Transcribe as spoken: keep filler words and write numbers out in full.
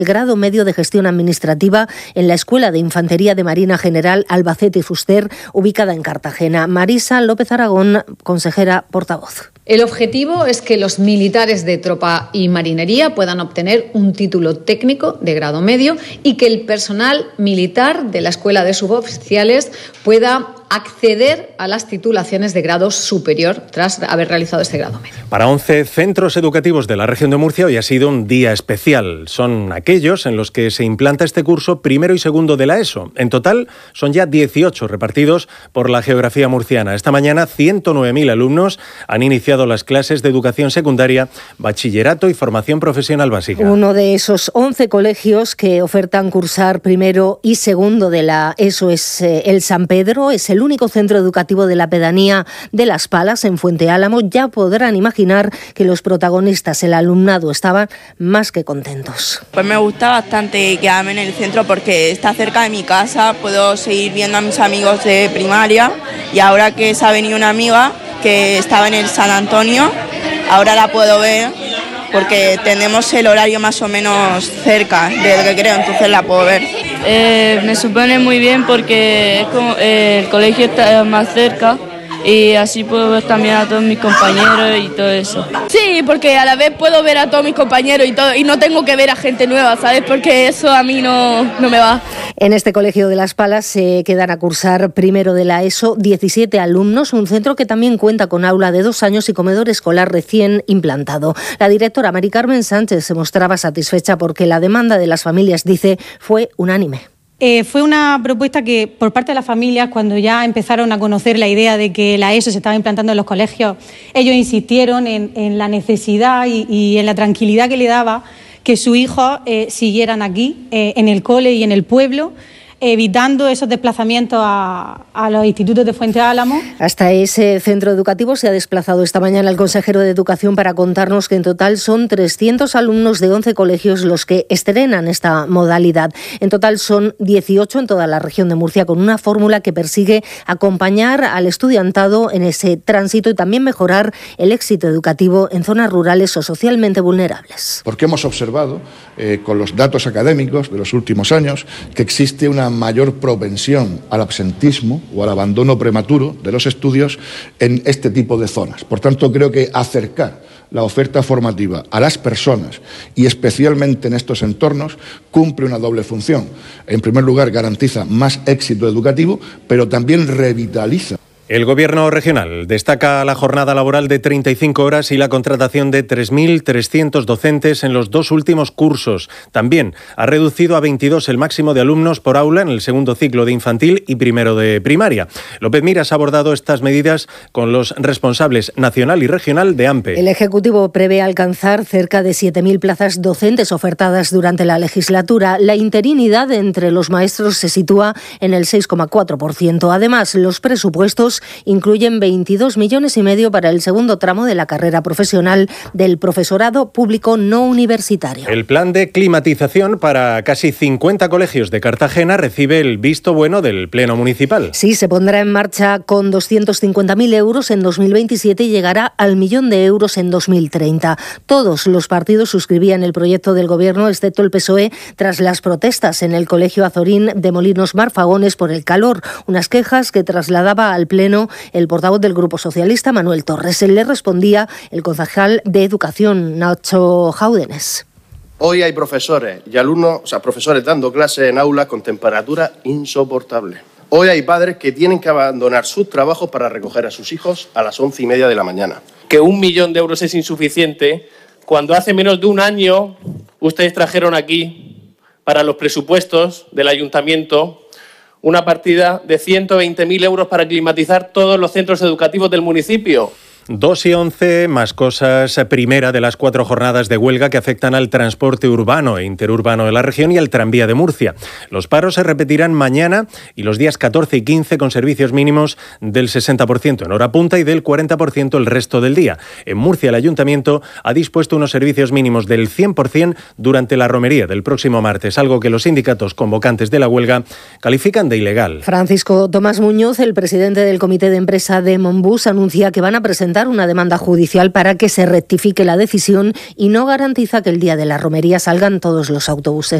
grado medio de gestión administrativa en la Escuela de Infantería de Marina General Albacete y Fuster, ubicada en Cartagena. Marisa López Aragón, consejera portavoz. El objetivo es que los militares de tropa y marinería puedan obtener un título técnico de grado medio y que el personal militar de la Escuela de Suboficiales pueda acceder a las titulaciones de grado superior tras haber realizado este grado medio. Para once centros educativos de la región de Murcia hoy ha sido un día especial. Son aquellos en los que se implanta este curso primero y segundo de la ESO. En total son ya dieciocho repartidos por la geografía murciana. Esta mañana ciento nueve mil alumnos han iniciado las clases de educación secundaria, bachillerato y formación profesional básica. Uno de esos once colegios que ofertan cursar primero y segundo de la ESO es eh, el San Pedro, es el único centro educativo de la pedanía de Las Palas, en Fuente Álamo. Ya podrán imaginar que los protagonistas, el alumnado, estaban más que contentos. Pues me gusta bastante quedarme en el centro porque está cerca de mi casa, puedo seguir viendo a mis amigos de primaria y ahora que se ha venido una amiga que estaba en el San Antonio, ahora la puedo ver porque tenemos el horario más o menos cerca del recreo, entonces la puedo ver. Eh, me supone muy bien porque es como, eh, el colegio está más cerca y así puedo ver también a todos mis compañeros y todo eso. Sí, porque a la vez puedo ver a todos mis compañeros y todo y no tengo que ver a gente nueva, ¿sabes? Porque eso a mí no, no me va. En este colegio de Las Palas se quedan a cursar primero de la ESO diecisiete alumnos, un centro que también cuenta con aula de dos años y comedor escolar recién implantado. La directora Mari Carmen Sánchez se mostraba satisfecha porque la demanda de las familias, dice, fue unánime. Eh, fue una propuesta que por parte de las familias, cuando ya empezaron a conocer la idea de que la ESO se estaba implantando en los colegios, ellos insistieron en, en la necesidad y, y en la tranquilidad que le daba que sus hijos eh, siguieran aquí, eh, en el cole y en el pueblo, evitando esos desplazamientos a, a los institutos de Fuente Álamo. Hasta ese centro educativo se ha desplazado esta mañana el consejero de Educación para contarnos que en total son trescientos alumnos de once colegios los que estrenan esta modalidad. En total son dieciocho en toda la región de Murcia, con una fórmula que persigue acompañar al estudiantado en ese tránsito y también mejorar el éxito educativo en zonas rurales o socialmente vulnerables. Porque hemos observado, eh, con los datos académicos de los últimos años, que existe una mayor propensión al absentismo o al abandono prematuro de los estudios en este tipo de zonas. Por tanto, creo que acercar la oferta formativa a las personas y especialmente en estos entornos cumple una doble función. En primer lugar, garantiza más éxito educativo, pero también revitaliza. El Gobierno regional destaca la jornada laboral de treinta y cinco horas y la contratación de tres mil trescientos docentes en los dos últimos cursos. También ha reducido a veintidós el máximo de alumnos por aula en el segundo ciclo de infantil y primero de primaria. López Miras ha abordado estas medidas con los responsables nacional y regional de AMPE. El Ejecutivo prevé alcanzar cerca de siete mil plazas docentes ofertadas durante la legislatura. La interinidad entre los maestros se sitúa en el seis coma cuatro por ciento. Además, los presupuestos incluyen veintidós millones y medio para el segundo tramo de la carrera profesional del profesorado público no universitario. El plan de climatización para casi cincuenta colegios de Cartagena recibe el visto bueno del Pleno Municipal. Sí, se pondrá en marcha con doscientos cincuenta mil euros en dos mil veintisiete y llegará al millón de euros en dos mil treinta. Todos los partidos suscribían el proyecto del Gobierno, excepto el P S O E, tras las protestas en el Colegio Azorín de Molinos Marfagones por el calor. Unas quejas que trasladaba al Pleno el portavoz del Grupo Socialista, Manuel Torres. Él le respondía el concejal de Educación, Nacho Jáudenes. Hoy hay profesores y alumnos, o sea, profesores dando clases en aulas con temperatura insoportable. Hoy hay padres que tienen que abandonar sus trabajos para recoger a sus hijos a las once y media de la mañana. Que un millón de euros es insuficiente cuando hace menos de un año ustedes trajeron aquí para los presupuestos del ayuntamiento una partida de ciento veinte mil euros para climatizar todos los centros educativos del municipio. dos y once, más cosas. Primera de las cuatro jornadas de huelga que afectan al transporte urbano e interurbano de la región y al tranvía de Murcia. Los paros se repetirán mañana y los días catorce y quince con servicios mínimos del sesenta por ciento en hora punta y del cuarenta por ciento el resto del día. En Murcia el ayuntamiento ha dispuesto unos servicios mínimos del cien por ciento durante la romería del próximo martes, algo que los sindicatos convocantes de la huelga califican de ilegal. Francisco Tomás Muñoz, el presidente del comité de empresa de Monbus, anuncia que van a presentar presentar una demanda judicial para que se rectifique la decisión y no garantiza que el día de la romería salgan todos los autobuses.